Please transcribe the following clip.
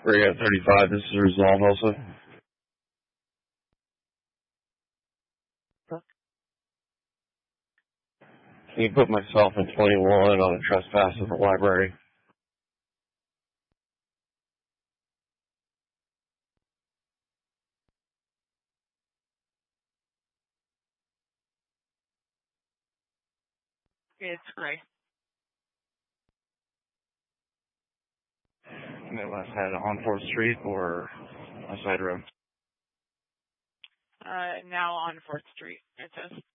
We're at 35. This is resolved also. Can you put myself in 21 on a trespass in the library? It's gray. Midwest had on 4th Street or a side road? Now on 4th Street, it says.